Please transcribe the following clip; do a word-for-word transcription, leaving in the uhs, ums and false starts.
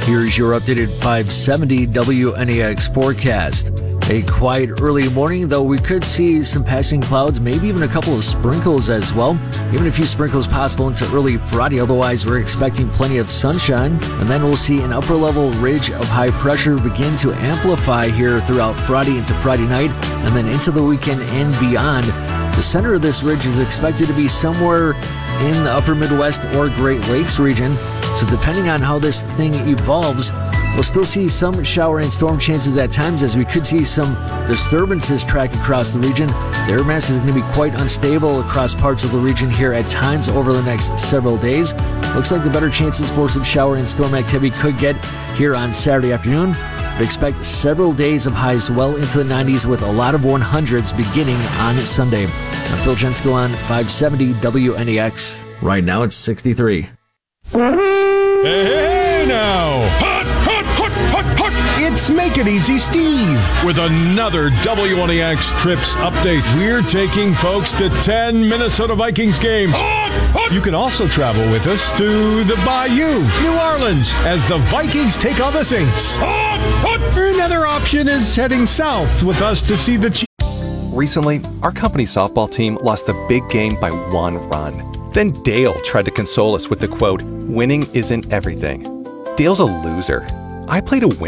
Here's your updated five seventy W N E X forecast. A quiet early morning, though we could see some passing clouds, maybe even a couple of sprinkles as well. Even a few sprinkles possible into early Friday. Otherwise, we're expecting plenty of sunshine. And then we'll see an upper level ridge of high pressure begin to amplify here throughout Friday into Friday night and then into the weekend and beyond. The center of this ridge is expected to be somewhere in the upper Midwest or Great Lakes region. So depending on how this thing evolves, we'll still see some shower and storm chances at times, as we could see some disturbances track across the region. The air mass is going to be quite unstable across parts of the region here at times over the next several days. Looks like the better chances for some shower and storm activity could get here on Saturday afternoon. But expect several days of highs well into the nineties with a lot of one hundreds beginning on Sunday. I'm Phil Jensko on five seventy W N E X. Right now it's sixty-three. Hey now! Hot, hot, hot, hot, hot! It's Make It Easy Steve with another W N E X Trips update. We're taking folks to ten Minnesota Vikings games. Hot, hot! You can also travel with us to the Bayou, New Orleans, as the Vikings take on the Saints. Hot, hot! Another option is heading south with us to see the Chiefs. Recently, our company softball team lost a big game by one run. Then Dale tried to console us with the quote, "Winning isn't everything." Dale's a loser. I played a win.